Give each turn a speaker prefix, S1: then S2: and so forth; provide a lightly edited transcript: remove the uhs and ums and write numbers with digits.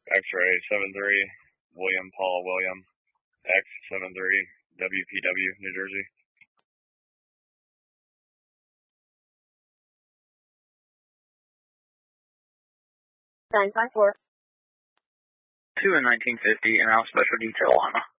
S1: X-ray 73, William Paul William, X73, WPW, New Jersey.
S2: 954. 2 in 1950, and now special detail on